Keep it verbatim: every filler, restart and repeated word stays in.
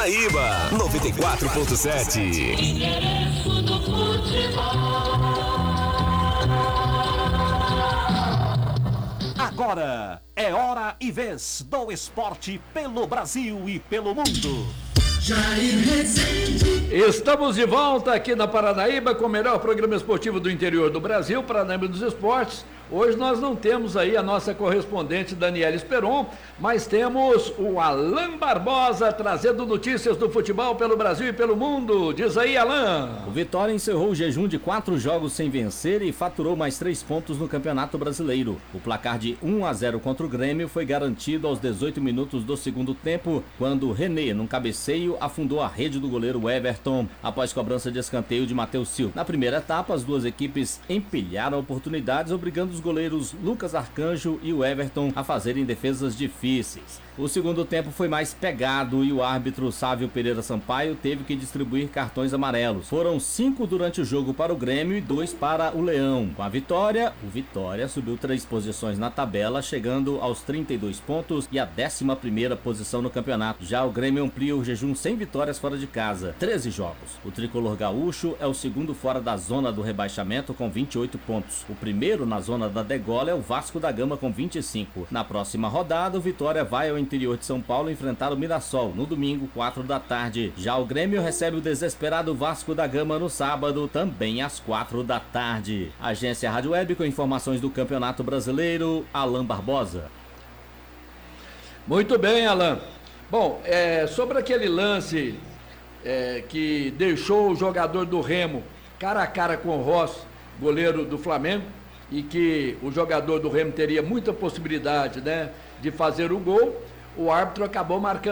Paranaíba, noventa e quatro ponto sete. Interesse do futebol. Agora é hora e vez do esporte pelo Brasil e pelo mundo. Jair Rezende. Estamos de volta aqui na Paranaíba com o melhor programa esportivo do interior do Brasil, Paranaíba dos Esportes. Hoje nós não temos aí a nossa correspondente Daniela Esperon, mas temos o Alain Barbosa trazendo notícias do futebol pelo Brasil e pelo mundo. Diz aí, Alain. O Vitória encerrou o jejum de quatro jogos sem vencer e faturou mais três pontos no Campeonato Brasileiro. O placar de um a zero contra o Grêmio foi garantido aos dezoito minutos do segundo tempo, quando René, num cabeceio, afundou a rede do goleiro Everton, após cobrança de escanteio de Matheus Silva. Na primeira etapa, as duas equipes empilharam oportunidades, obrigando os goleiros Lucas Arcanjo e o Everton a fazerem defesas difíceis. O segundo tempo foi mais pegado e o árbitro Sávio Pereira Sampaio teve que distribuir cartões amarelos. Foram cinco durante o jogo para o Grêmio e dois para o Leão. Com a vitória, o Vitória subiu três posições na tabela, chegando aos trinta e dois pontos e a décima primeira posição no campeonato. Já o Grêmio amplia o jejum sem vitórias fora de casa, treze jogos. O tricolor gaúcho é o segundo fora da zona do rebaixamento com vinte e oito pontos. O primeiro na zona da degola é o Vasco da Gama com vinte e cinco. Na próxima rodada, o Vitória vai ao interior de São Paulo enfrentar o Mirassol no domingo, quatro da tarde. Já o Grêmio recebe o desesperado Vasco da Gama no sábado, também às quatro da tarde. Agência Rádio Web com informações do Campeonato Brasileiro, Alain Barbosa. Muito bem, Alain. Bom, é, sobre aquele lance é, que deixou o jogador do Remo cara a cara com o Rossi, goleiro do Flamengo, e que o jogador do Remo teria muita possibilidade, né, de fazer o gol, o árbitro acabou marcando